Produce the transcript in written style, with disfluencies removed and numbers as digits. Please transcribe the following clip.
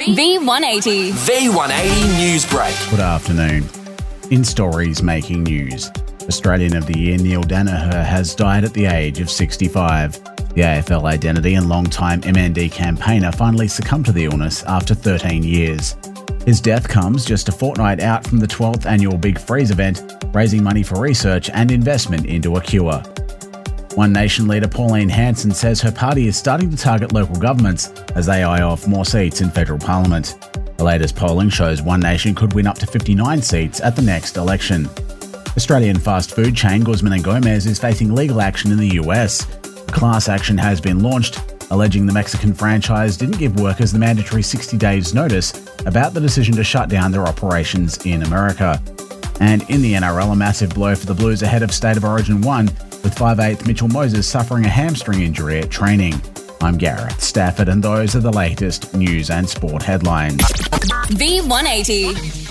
V180. V180 News Break. Good afternoon. In stories making news, Australian of the Year Neil Daniher has died at the age of 65. The AFL identity and long-time MND campaigner finally succumbed to the illness after 13 years. His death comes just a fortnight out from the 12th annual Big Freeze event, raising money for research and investment into a cure. One Nation leader Pauline Hanson says her party is starting to target local governments as they eye off more seats in federal parliament. The latest polling shows One Nation could win up to 59 seats at the next election. Australian fast food chain Guzman & Gomez is facing legal action in the US. A class action has been launched, alleging the Mexican franchise didn't give workers the mandatory 60 days notice about the decision to shut down their operations in America. And in the NRL, a massive blow for the Blues ahead of State of Origin 1, with 5'8" Mitchell Moses suffering a hamstring injury at training. I'm Gareth Stafford, and those are the latest news and sport headlines. V180.